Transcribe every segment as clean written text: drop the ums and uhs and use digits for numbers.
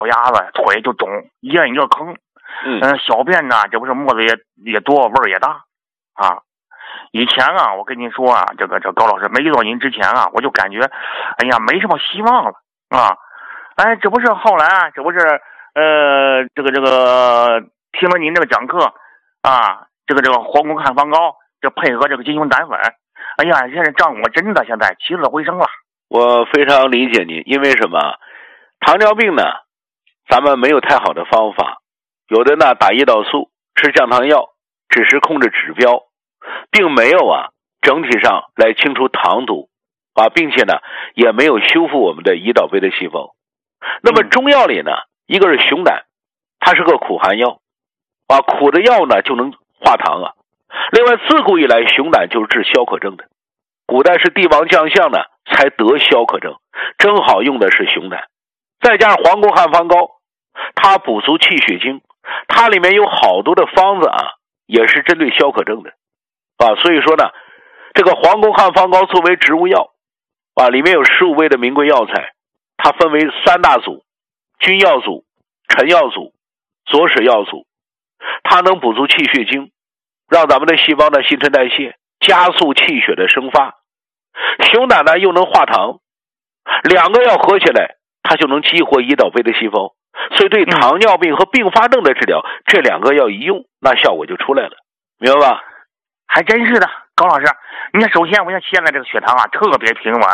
脚丫子腿就肿，一人一个坑。小便呢，这不是沫子也多，味儿也大啊。以前啊，我跟您说啊，这高老师没遇到您之前啊，我就感觉，哎呀，没什么希望了啊。哎，这不是后来啊，这不是这个听了您这个讲课啊，这个黄宫汉方膏，这配合这个金熊胆粉，哎呀，现在让我真的现在起死回生了。 我非常理解您，因为什么？糖尿病呢，咱们没有太好的方法，有的呢打胰岛素，吃降糖药，只是控制指标，并没有整体上来清除糖毒并且呢也没有修复我们的胰岛贝的细胞。那么中药里呢，一个是熊胆，它是个苦寒药苦的药呢就能化糖另外自古以来熊胆就是治消渴症的，古代是帝王将相呢才得消渴症，正好用的是熊胆，再加上黄宫汉方膏，它补足气血经，它里面有好多的方子也是针对消渴症的所以说呢，这个黄宫汉方膏作为植物药里面有15味的名贵药材，它分为3大组：君药组、臣药组、佐使药组。它能补足气血经，让咱们的细胞呢新陈代谢，加速气血的生发。熊胆呢又能化糖，两个药合起来，它就能激活胰岛贝的细胞。所以对糖尿病和并发症的治疗，这两个药一用，那效果就出来了，明白吧？ 还真是的，高老师，你看，首先我现在这个血糖特别平稳，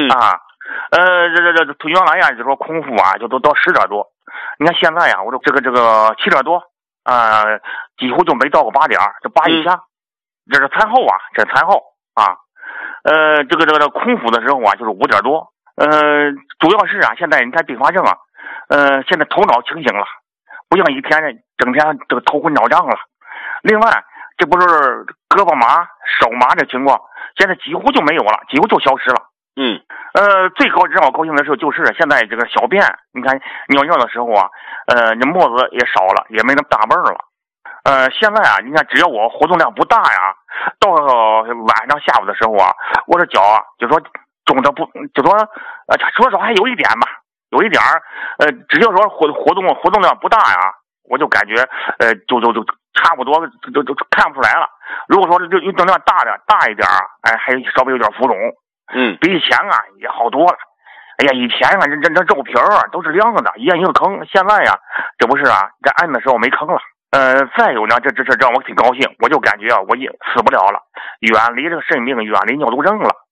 这原来呀就说空腹就都到10点多，你看现在呀，我这个7点多，几乎就没到过8点，这8以下，这是餐后这是餐后这个空腹的时候就是5点多，主要是现在你看并发症现在头脑清醒了，不像以前整天这个头昏脑胀了。另外，这不是胳膊麻、手麻这情况，现在几乎就没有了，几乎就消失了。最让我高兴的时候就是现在这个小便，你看尿的时候这沫子也少了，也没那么大味儿了。现在你看只要我活动量不大到晚上下午的时候我这脚就说肿的不，就说说实话还有一点吧，有一点只要说活动量不大我就感觉就差不多就看不出来了。如果说这运动量大一点还稍微有点浮肿，比以前也好多了。哎呀，以前这肉皮都是亮的，一人一个坑，现在这不是这按的时候没坑了。再有呢，这让我挺高兴，我就感觉我也死不了了，远离这个肾病，远离尿毒症了。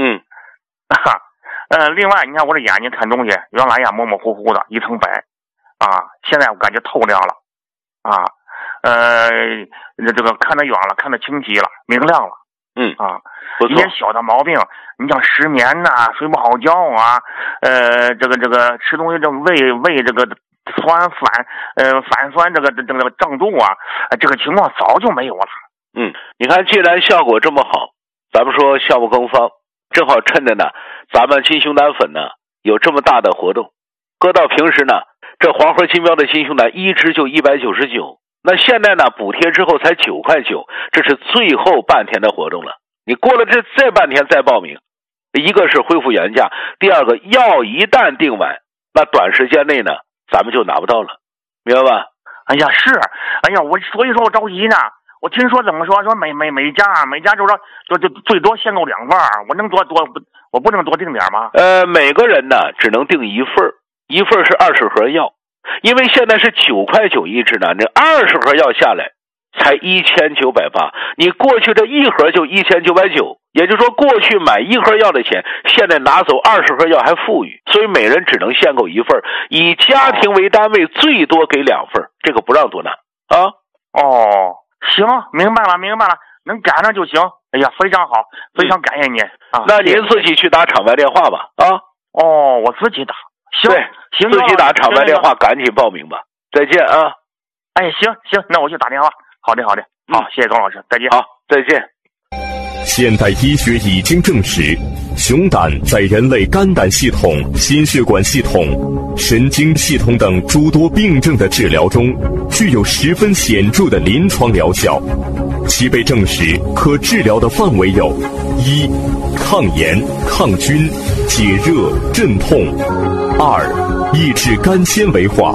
另外你看我这眼睛看东西，原来模模糊糊的一层白现在我感觉透亮了这个看得远了，看得清晰了，明亮了。一些小的毛病，你像失眠睡不好觉这个吃东西这胃这个酸反酸这个胀肚这个情况早就没有了。 你看既然效果这么好，咱们说效不更方，正好趁着呢咱们金熊胆粉呢有这么大的活动，搁到平时呢这黄河金标的金熊胆一支就199，那现在呢补贴之后才9块9，这是最后半天的活动了。你过了这半天再报名，一个是恢复原价，第二个药一旦订完，那短时间内呢咱们就拿不到了，明白吧？ 哎呀是，哎呀所以说我着急呢。我听说怎么说每家就说就最多限购2份，我不能多订点吗？ 每个人呢只能订1份是20盒药，因为现在是9块9一支呢，这20盒药下来才1980，你过去这1盒就1990，也就是说过去买1盒药的钱，现在拿走20盒药还富裕，所以每人只能限购1份，以家庭为单位，最多给2份，这个不让多拿行，明白了，能赶上就行。哎呀，非常好，非常感谢您那您自己去打场外电话吧我自己打，行， 自己打场外电话，赶紧报名吧。再见哎，行，那我去打电话。好的，好，谢谢高老师，再见。 好，再见。 现代医学已经证实，熊胆在人类肝胆系统、心血管系统、神经系统等诸多病症的治疗中，具有十分显著的临床疗效。其被证实可治疗的范围有：一、抗炎、抗菌、解热、镇痛；二、 抑制肝纤维化。